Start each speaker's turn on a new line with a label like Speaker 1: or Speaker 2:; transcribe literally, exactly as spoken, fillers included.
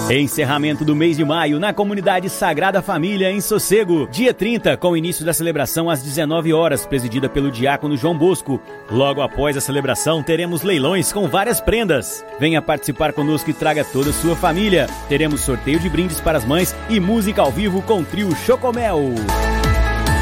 Speaker 1: Encerramento do mês de maio na comunidade Sagrada Família em Sossego. Dia trinta, com o início da celebração às dezenove horas, presidida pelo diácono João Bosco. Logo após a celebração, teremos leilões com várias prendas. Venha participar conosco e traga toda a sua família. Teremos sorteio de brindes para as mães e música ao vivo com o trio Chocomel.